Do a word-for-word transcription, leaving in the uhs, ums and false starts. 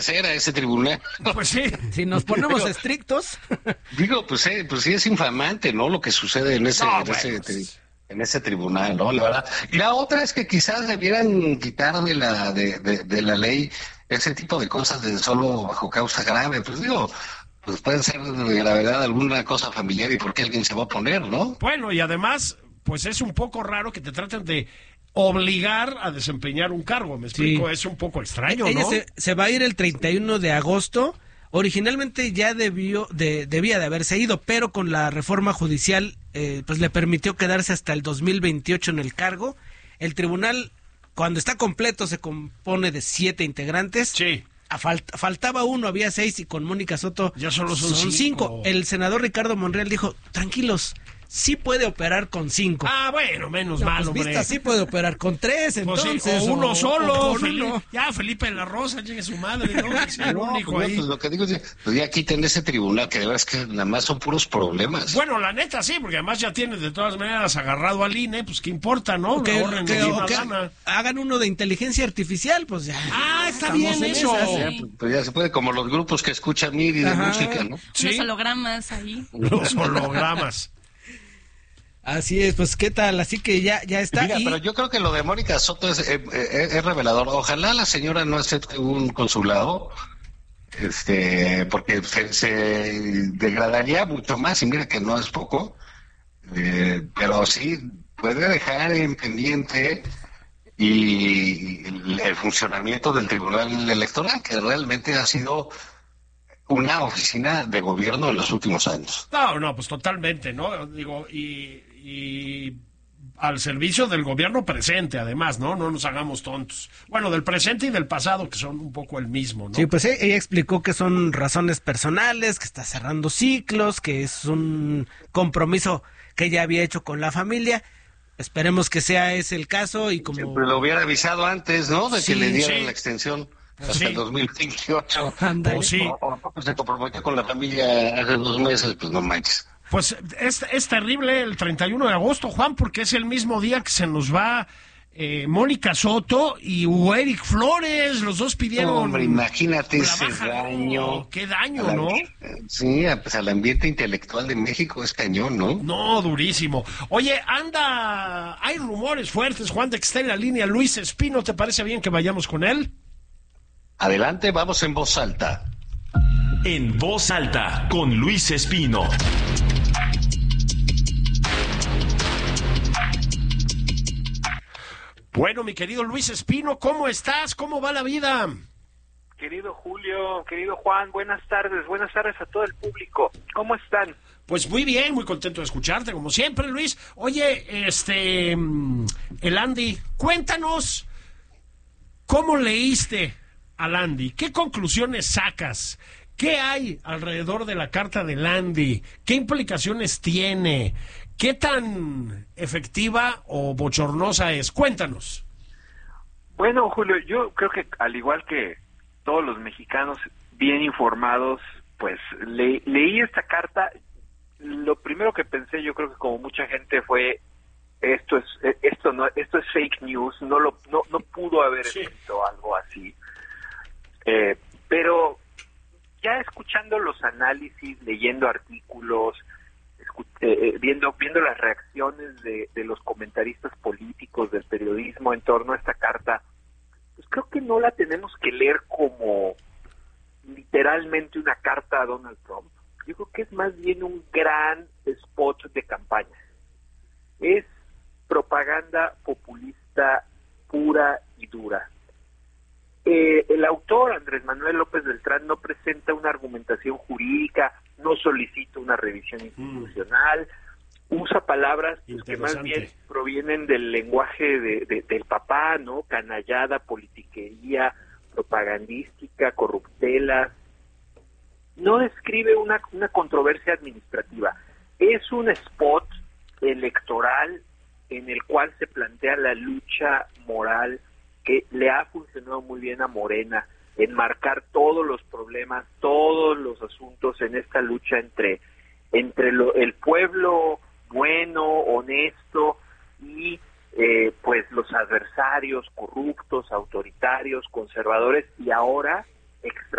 hacer a ese tribunal. Pues sí, si nos ponemos Digo, estrictos. Digo, pues, eh, pues sí es infamante, ¿no? Lo que sucede en ese, No, en, bueno, ese pues... en ese tribunal, ¿no? La verdad. Y la otra es que quizás debieran quitar de la, de, de, de la ley ese tipo de cosas de solo bajo causa grave. Pues digo, pues puede ser de gravedad alguna cosa familiar y por qué alguien se va a oponer, ¿no? Bueno, y además, pues es un poco raro que te traten de obligar a desempeñar un cargo, me explico, sí. Es un poco extraño, Ella ¿no? se, se va a ir el treinta y uno de agosto, originalmente ya debió de, debía de haberse ido, pero con la reforma judicial eh, pues le permitió quedarse hasta el dos mil veintiocho en el cargo. El tribunal, cuando está completo, se compone de siete integrantes. Sí. A falt, faltaba uno, había seis, y con Mónica Soto ya solo son, son cinco. cinco. El senador Ricardo Monreal dijo, tranquilos, sí puede operar con cinco. Ah, bueno, menos no, mal, pues, hombre. Vista, sí puede operar con tres, entonces. Pues sí, o uno o, solo. o Felipe, uno. Ya, Felipe de la Rosa, llegue su madre, ¿no? Que sea el no, único pues, ahí. Pues lo que digo es, pues ya quiten ese tribunal, que de verdad es que nada más son puros problemas. Bueno, la neta sí, porque además ya tienes de todas maneras agarrado al I N E, pues qué importa, ¿no? Que, Ahorren que, una que lana. hagan uno de inteligencia artificial, pues ya. Ah, está bien eso. Ya, pues, pues ya se puede, como los grupos que escuchan M I D I de Ajá. música, ¿no? ¿Sí? Los hologramas ahí. Los hologramas. Así es, pues qué tal, así que ya ya está. Mira, y... pero yo creo que lo de Mónica Soto es, eh, eh, es revelador. Ojalá la señora no acepte un consulado, este, porque se, se degradaría mucho más, y mira que no es poco, eh, pero sí puede dejar en pendiente y el, el funcionamiento del Tribunal Electoral, que realmente ha sido una oficina de gobierno en los últimos años. No, no, pues totalmente, ¿no? Digo, y, y al servicio del gobierno presente, además, ¿no? No nos hagamos tontos. Bueno, del presente y del pasado, que son un poco el mismo, ¿no? Sí, pues ella explicó que son razones personales, que está cerrando ciclos, que es un compromiso que ella había hecho con la familia. Esperemos que sea ese el caso y como... Siempre lo hubiera avisado antes, ¿no? De Sí, que le dieran sí. la extensión hasta Sí. el dos mil veintiocho. Ándale. Pues sí. O, o, o se comprometió con la familia hace dos meses, pues no manches. Pues es, es terrible el treinta y uno de agosto, Juan, porque es el mismo día que se nos va eh, Mónica Soto y Hugo Eric Flores. Los dos pidieron... Hombre, imagínate la ese baja, daño. no, qué daño, Al- ¿no? Sí, pues al ambiente intelectual de México es cañón, ¿no? No, durísimo. Oye, anda, hay rumores fuertes, Juan, de que está en la línea Luis Espino. ¿Te parece bien que vayamos con él? Adelante, vamos en voz alta. En voz alta, con Luis Espino. Bueno, mi querido Luis Espino, ¿cómo estás? ¿Cómo va la vida? Querido Julio, querido Juan, buenas tardes, buenas tardes a todo el público. ¿Cómo están? Pues muy bien, muy contento de escucharte, como siempre, Luis. Oye, este, mm, el Andy, cuéntanos, ¿cómo leíste al Andy? ¿Qué conclusiones sacas? ¿Qué hay alrededor de la carta del Andy? ¿Qué implicaciones tiene? ¿Qué tan efectiva o bochornosa es? Cuéntanos. Bueno, Julio, yo creo que al igual que todos los mexicanos bien informados, pues le, leí esta carta. Lo primero que pensé, yo creo que como mucha gente, fue esto es esto no esto es fake news, no lo no no pudo haber Sí. escrito algo así. Eh, pero ya escuchando los análisis, leyendo artículos, escu- eh, viendo viendo las reacciones de, de los comentaristas políticos, del periodismo en torno a esta carta, pues creo que no la tenemos que leer como literalmente una carta a Donald Trump. Yo creo que es más bien un gran spot de campaña. Es propaganda populista pura y dura. Eh, el autor, Andrés Manuel López Beltrán, no presenta una argumentación jurídica, no solicita una revisión institucional, mm. usa palabras pues, que más bien provienen del lenguaje de, de, del papá, ¿no? Canallada, politiquería, propagandística, corruptela. No describe una, una controversia administrativa. Es un spot electoral en el cual se plantea la lucha moral que le ha funcionado muy bien a Morena, enmarcar todos los problemas, todos los asuntos en esta lucha entre, entre lo, el pueblo bueno, honesto y eh, pues los adversarios corruptos, autoritarios, conservadores, y ahora extra